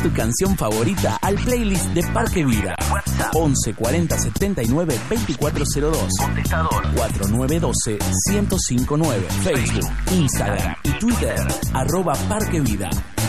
tu canción favorita al playlist de Parque Vida. 11 40 79 2402. Contestador 4912 1059. Facebook, Instagram y Twitter @Parque Vida.